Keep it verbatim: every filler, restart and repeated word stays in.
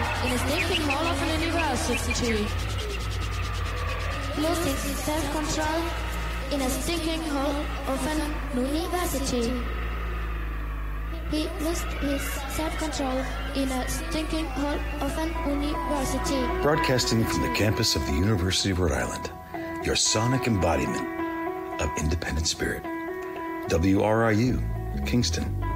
in a stinking hole of an university. Losing his self-control in a stinking hole of an university. He lost his self-control in a stinking hole of an university. Broadcasting from the campus of the University of Rhode Island, your sonic embodiment of independent spirit. W R I U, Kingston.